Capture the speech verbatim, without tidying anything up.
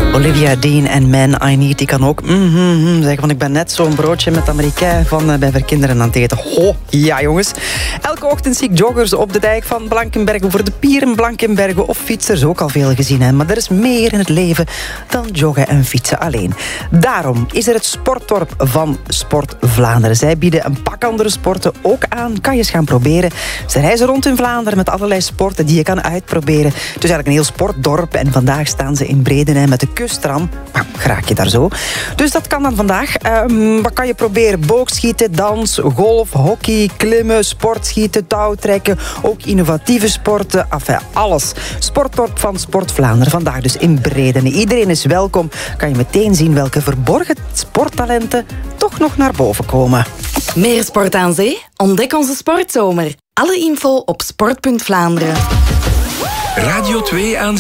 Olivia Dean en Man I Need, die kan ook mm-hmm zeggen van ik ben net zo'n broodje met Amerikaan van uh, bij Verkinderen aan het eten. Ho, ja jongens. Elke ochtend zie ik joggers op de dijk van Blankenberge over de pieren Blankenberge of fietsers, ook al veel gezien. Hè? Maar er is meer in het leven dan joggen en fietsen alleen. Daarom is er het sportdorp van Sport Vlaanderen. Zij bieden een pak andere sporten ook aan. Kan je eens gaan proberen. Ze reizen rond in Vlaanderen met allerlei sporten die je kan uitproberen. Het is eigenlijk een heel sportdorp en vandaag staan ze in Bredeney met de kusttram. Nou, raak je daar zo. Dus dat kan dan vandaag. Um, wat kan je proberen? Boogschieten, dans, golf, hockey, klimmen, sportschieten, touwtrekken. Ook innovatieve sporten. Enfin, alles. Sportdorp van Sport Vlaanderen. Vandaag dus in Bredeney. Iedereen is welkom. Kan je meteen zien welke verborgen sporttalenten toch nog naar boven komen. Meer sport aan zee? Ontdek onze sportzomer. Alle info op sport punt Vlaanderen. Radio twee aan